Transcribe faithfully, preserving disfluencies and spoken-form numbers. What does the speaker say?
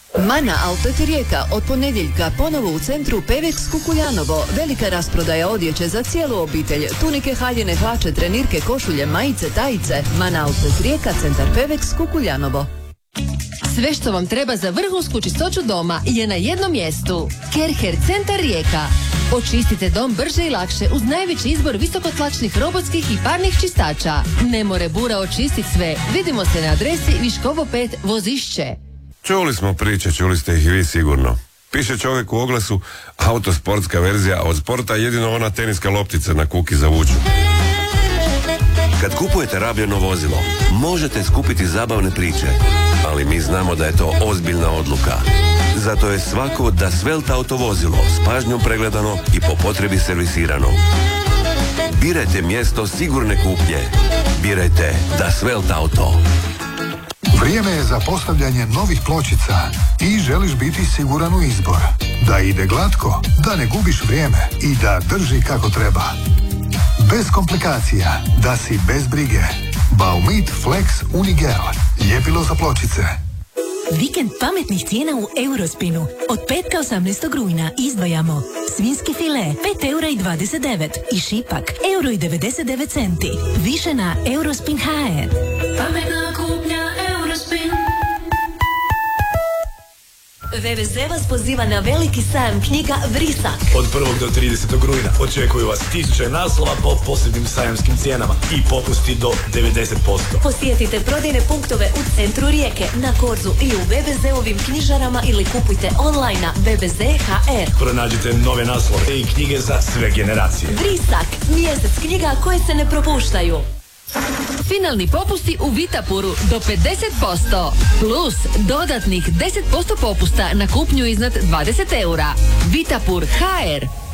Mana Outlet Rijeka od ponedjeljka ponovo u centru Pevex Kukuljanovo. Velika rasprodaja odjeće za cijelu obitelj. Tunike, haljine, hlače, trenirke, košulje, majice, tajice. Mana Outlet Rijeka, centar Pevex Kukuljanovo. Sve što vam treba za vrhunsku čistoću doma je na jednom mjestu. Kerher centar Rijeka. Očistite dom brže i lakše uz najveći izbor visokotlačnih robotskih i parnih čistača. Ne more bura očistiti sve. Vidimo se na adresi Viškovo pet Vozišće. Čuli smo priče, čuli ste ih i vi sigurno. Piše čovjek u oglasu, autosportska verzija, a od sporta jedino ona teniska loptica na kuki za vuču. Kad kupujete rabljeno vozilo, možete skupiti zabavne priče, ali mi znamo da je to ozbiljna odluka. Zato je svako Da Svelt auto vozilo s pažnjom pregledano i po potrebi servisirano. Birajte mjesto sigurne kupnje. Birajte Da Svelt auto. Vrijeme je za postavljanje novih pločica i želiš biti siguran u izbor. Da ide glatko, da ne gubiš vrijeme i da drži kako treba. Bez komplikacija, da si bez brige. Baumit Flex Unigel. Ljepilo za pločice. Vikend pametnih cijena u Eurospinu. Od petka osamnaestog rujna izdvajamo svinjski file pet eura i dvadeset devet i šipak euro i devedeset devet centi. Više na Eurospin punkt ha er. Pametna kupnja Eurospin. ve ve ze vas poziva na veliki sajam knjiga Vrisak. Od prvog do tridesetog rujna očekuju vas tisuće naslova po posebnim sajamskim cijenama i popusti do devedeset posto. Posjetite prodajne punktove u centru Rijeke, na Korzu i u ve ve ze-ovim knjižarama ili kupujte online na ve ve ze punkt ha er. Pronađite nove naslove i knjige za sve generacije. Vrisak, mjesec knjiga koje se ne propuštaju. Finalni popusti u Vitapuru do pedeset posto. Plus dodatnih deset posto popusta na kupnju iznad dvadeset eura. Vitapur punkt ha er.